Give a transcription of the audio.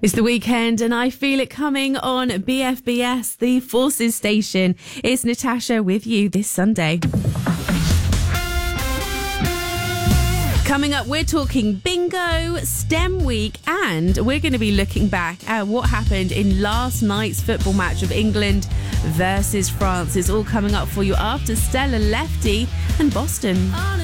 It's the weekend and I feel it coming on BFBS, the Forces station. It's Natasha with you this Sunday. Coming up, we're talking bingo, STEM week, and we're going to be looking back at what happened in last night's football match of England versus France. It's all coming up for you after Stella Lefty and Boston.